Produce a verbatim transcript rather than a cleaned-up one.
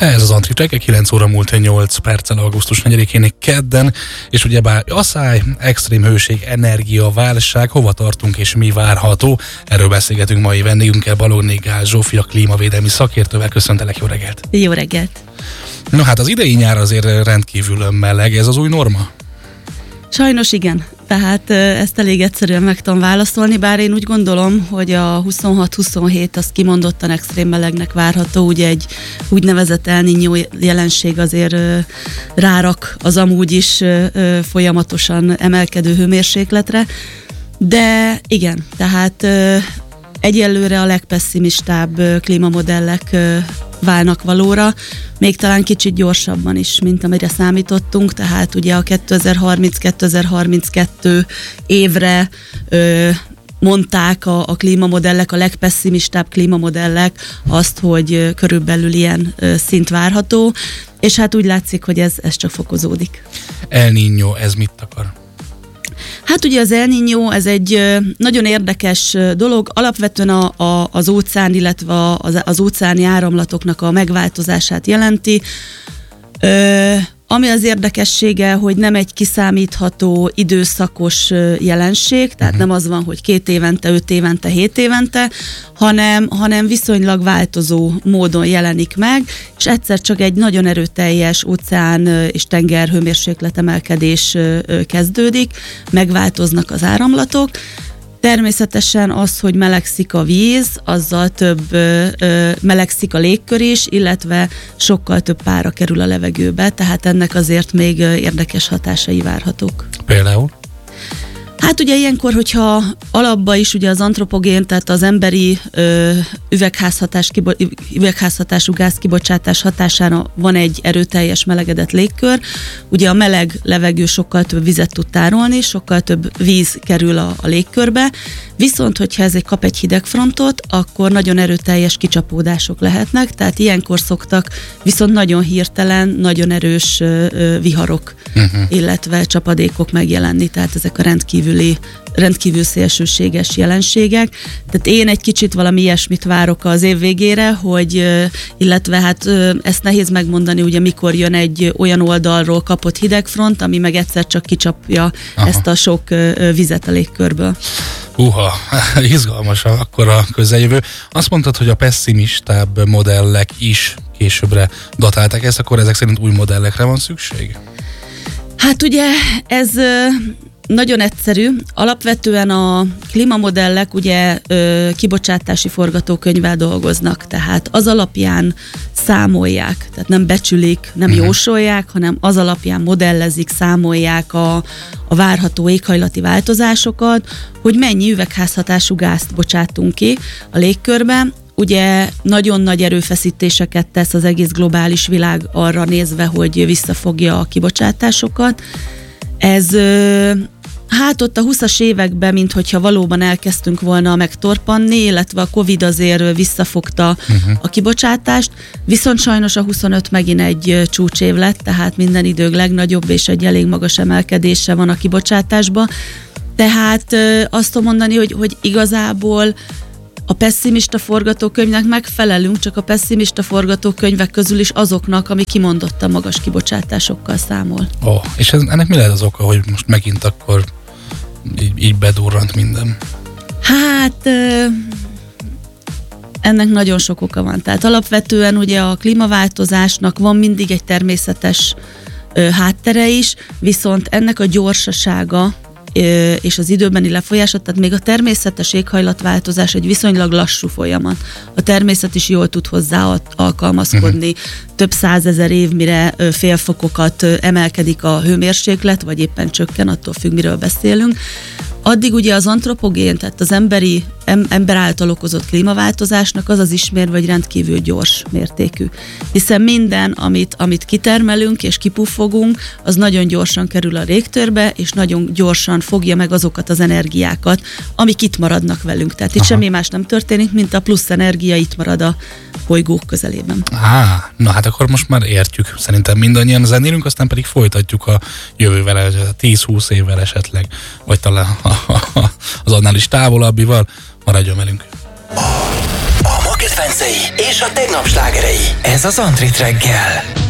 Ez az Antritrek, kilenc óra múlt nyolc perccel augusztus negyedikén kedden, és ugyebár asszály, extrém hőség, energia, válság, hova tartunk és mi várható? Erről beszélgetünk mai vendégünkkel, Balogné Gál Zsófia, klímavédelmi szakértővel. Köszöntelek, jó reggelt! Jó reggelt! No hát az idei nyár azért rendkívül meleg, ez az új norma? Sajnos igen, tehát ezt elég egyszerűen meg tudom válaszolni, bár én úgy gondolom, hogy a huszonhat huszonhét az kimondottan extrém melegnek várható, ugye egy úgynevezett El Niño jelenség azért rárak az amúgy is folyamatosan emelkedő hőmérsékletre, de igen, tehát egyelőre a legpesszimistább klímamodellek válnak valóra, még talán kicsit gyorsabban is, mint amire számítottunk, tehát ugye a kétezer-harminc kétezer-harminckettő évre ö, mondták a, a klímamodellek, a legpesszimistább klímamodellek azt, hogy ö, körülbelül ilyen ö, szint várható, és hát úgy látszik, hogy ez, ez csak fokozódik. El Niño, ez mit akar? Hát ugye az El Niño, ez egy nagyon érdekes dolog, alapvetően a, a, az óceán, illetve az, az óceáni áramlatoknak a megváltozását jelenti. Ö, ami az érdekessége, hogy nem egy kiszámítható időszakos jelenség, tehát nem az van, hogy két évente, öt évente, hét évente, hanem, hanem viszonylag változó módon jelenik meg, és egyszer csak egy nagyon erőteljes óceán és tenger hőmérséklet emelkedés kezdődik, megváltoznak az áramlatok. Természetesen az, hogy melegszik a víz, azzal több ö, ö, melegszik a légkör is, illetve sokkal több pára kerül a levegőbe, tehát ennek azért még érdekes hatásai várhatók. Például? Hát ugye ilyenkor, hogyha alapba is ugye az antropogén, tehát az emberi ö, üvegházhatás, kibo, üvegházhatású gázkibocsátás hatására van egy erőteljes melegedett légkör, ugye a meleg levegő sokkal több vizet tud tárolni, sokkal több víz kerül a, a légkörbe, viszont hogyha ez egy kap egy hidegfrontot, akkor nagyon erőteljes kicsapódások lehetnek, tehát ilyenkor szoktak viszont nagyon hirtelen, nagyon erős ö, ö, viharok, uh-huh. illetve csapadékok megjelenni, tehát ezek a rendkívül rendkívül szélsőséges jelenségek. Tehát én egy kicsit valami ilyesmit várok az év végére, hogy illetve hát ezt nehéz megmondani, ugye mikor jön egy olyan oldalról kapott hidegfront, ami meg egyszer csak kicsapja Aha. ezt a sok vizet a légkörből. Uha, izgalmas akkor a közeljövő. Azt mondtad, hogy a pesszimistább modellek is későbbre datálták ezt, akkor ezek szerint új modellekre van szükség? Hát ugye ez nagyon egyszerű. Alapvetően a klímamodellek ugye ö, kibocsátási forgatókönyvvel dolgoznak, tehát az alapján számolják, tehát nem becsülik, nem uh-huh. jósolják, hanem az alapján modellezik, számolják a, a várható éghajlati változásokat, hogy mennyi üvegházhatású gázt bocsátunk ki a légkörbe. Ugye nagyon nagy erőfeszítéseket tesz az egész globális világ arra nézve, hogy visszafogja a kibocsátásokat. Ez hát ott a huszas években, minthogyha valóban elkezdtünk volna megtorpanni, illetve a Covid azért visszafogta uh-huh. a kibocsátást, viszont sajnos a huszonöt megint egy csúcsév lett, tehát minden idők legnagyobb és egy elég magas emelkedése van a kibocsátásban. Tehát azt tudom mondani, hogy, hogy igazából a pesszimista forgatókönyvnek megfelelünk, csak a pesszimista forgatókönyvek közül is azoknak, ami kimondottan magas kibocsátásokkal számol. Ó, oh, és ez, ennek mi lehet az oka, hogy most megint akkor így, így bedurrant minden? Hát ennek nagyon sok oka van. Tehát alapvetően ugye a klímaváltozásnak van mindig egy természetes háttere is, viszont ennek a gyorsasága és az időbeni lefolyása, tehát még a természetes éghajlatváltozás egy viszonylag lassú folyamat. A természet is jól tud hozzá alkalmazkodni. Uh-huh. Több százezer év, mire félfokokat emelkedik a hőmérséklet, vagy éppen csökken, attól függ, miről beszélünk. Addig ugye az antropogén, tehát az emberi, em, ember által okozott klímaváltozásnak az az ismérve, hogy rendkívül gyors mértékű. Hiszen minden, amit, amit kitermelünk és kipuffogunk, az nagyon gyorsan kerül a légtérbe, és nagyon gyorsan fogja meg azokat az energiákat, amik itt maradnak velünk. Tehát itt Aha. semmi más nem történik, mint a plusz energia itt marad a bolygók közelében. Á, na hát akkor most már értjük. Szerintem mindannyian zenélünk, aztán pedig folytatjuk a jövővel, tíz-húsz évvel esetleg, vagy talán az annál is távolabbival. Maradjon velünk! A, a kedvencei és a tegnap slágerei. Ez az Antrit reggel.